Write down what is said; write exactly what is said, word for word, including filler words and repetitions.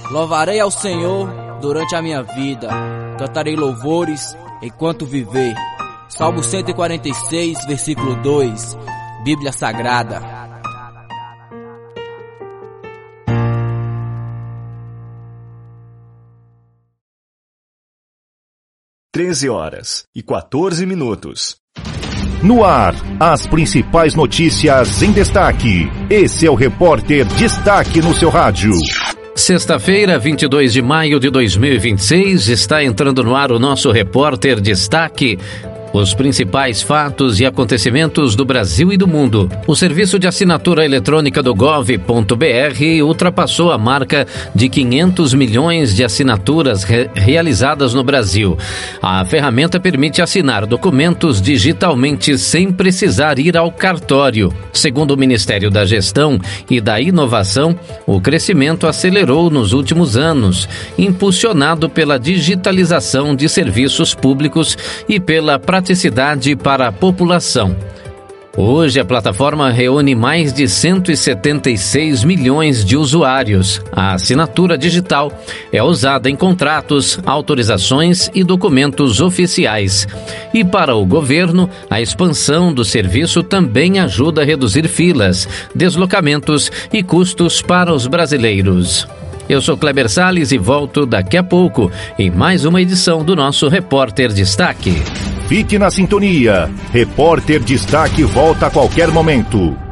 Louvarei ao Senhor durante a minha vida, cantarei louvores enquanto viver. Salmo cento e quarenta e seis, versículo dois, Bíblia Sagrada. treze horas e quatorze minutos. No ar, as principais notícias em destaque. Esse é o Repórter Destaque no seu rádio. Sexta-feira, vinte e dois de maio de dois mil e vinte e seis, está entrando no ar o nosso Repórter Destaque. Os principais fatos e acontecimentos do Brasil e do mundo. O serviço de assinatura eletrônica do gov ponto br ultrapassou a marca de quinhentos milhões de assinaturas re- realizadas no Brasil. A ferramenta permite assinar documentos digitalmente sem precisar ir ao cartório. Segundo o Ministério da Gestão e da Inovação, o crescimento acelerou nos últimos anos, impulsionado pela digitalização de serviços públicos e pela praticidade para a população. Hoje, a plataforma reúne mais de cento e setenta e seis milhões de usuários. A assinatura digital é usada em contratos, autorizações e documentos oficiais. E para o governo, a expansão do serviço também ajuda a reduzir filas, deslocamentos e custos para os brasileiros. Eu sou Kleber Salles e volto daqui a pouco em mais uma edição do nosso Repórter Destaque. Fique na sintonia. Repórter Destaque volta a qualquer momento.